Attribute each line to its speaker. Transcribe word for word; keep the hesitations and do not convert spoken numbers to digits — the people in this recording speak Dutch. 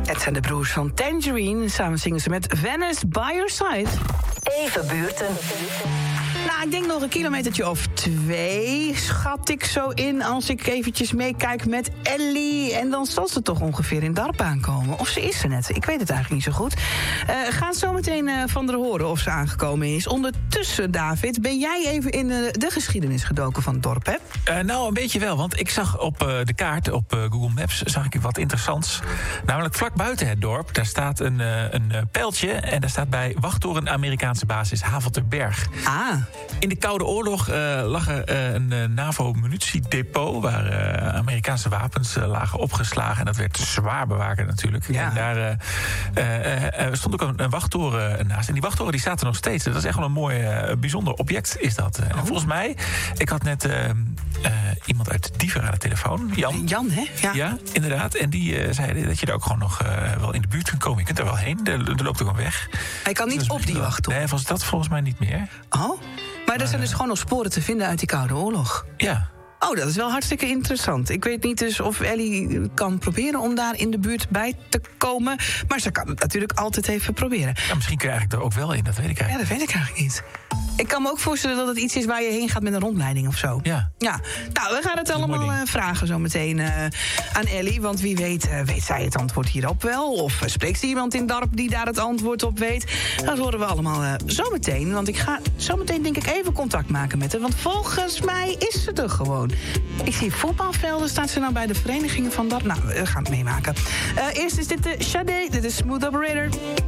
Speaker 1: Het zijn de broers van Tangerine. Samen zingen ze met Venice By Your Side.
Speaker 2: Even buurten.
Speaker 1: Nou, ik denk nog een kilometertje of twee, schat ik zo in... als ik eventjes meekijk met Ellie. En dan zal ze toch ongeveer in Darp aankomen. Of ze is er net, ik weet het eigenlijk niet zo goed. Uh, gaan zo meteen uh, van haar horen of ze aangekomen is. Ondertussen, David, ben jij even in uh, de geschiedenis gedoken van het dorp, hè?
Speaker 3: Uh, nou, een beetje wel, want ik zag op uh, de kaart, op uh, Google Maps... zag ik wat interessants. Namelijk vlak buiten het dorp, daar staat een, uh, een uh, pijltje... en daar staat bij wachttoren Amerikaanse basis Havelterberg.
Speaker 1: Ah.
Speaker 3: In de Koude Oorlog uh, lag er uh, een uh, NAVO-munitiedepot... waar uh, Amerikaanse wapens uh, lagen opgeslagen. En dat werd zwaar bewaakt natuurlijk.
Speaker 1: Ja.
Speaker 3: En daar uh, uh, uh, stond ook een, een wachttoren naast. En die wachttoren die staat er nog steeds. Dat is echt wel een mooi, uh, bijzonder object is dat. Oh. En volgens mij, ik had net uh, uh, iemand uit Diever aan de telefoon. Jan.
Speaker 1: Jan, hè? Ja,
Speaker 3: ja inderdaad. En die uh, zei dat je er ook gewoon nog uh, wel in de buurt kunt komen. Je kunt er wel heen. Er, er loopt ook een weg.
Speaker 1: Hij kan niet
Speaker 3: dus
Speaker 1: op die wachttoren.
Speaker 3: Nee, was dat volgens mij niet meer.
Speaker 1: Oh? Maar er zijn dus gewoon nog sporen te vinden uit die Koude Oorlog.
Speaker 3: Ja.
Speaker 1: Oh, dat is wel hartstikke interessant. Ik weet niet dus of Ellie kan proberen om daar in de buurt bij te komen. Maar ze kan het natuurlijk altijd even proberen.
Speaker 3: Ja, misschien krijg ik er ook wel in, dat weet ik eigenlijk.
Speaker 1: Ja, dat weet ik eigenlijk niet. Ik kan me ook voorstellen dat het iets is waar je heen gaat met een rondleiding of zo.
Speaker 3: Ja.
Speaker 1: Ja. Nou, we gaan het allemaal uh, vragen zo meteen uh, aan Ellie. Want wie weet, uh, weet zij het antwoord hierop wel? Of uh, spreekt ze iemand in Darp die daar het antwoord op weet? Dat horen we allemaal uh, zo meteen. Want ik ga zo meteen denk ik even contact maken met haar. Want volgens mij is ze er gewoon. Ik zie voetbalvelden. Staat ze nou bij de verenigingen van Darp? Nou, we gaan het meemaken. Uh, eerst is dit de Sade. Dit is Smooth Operator.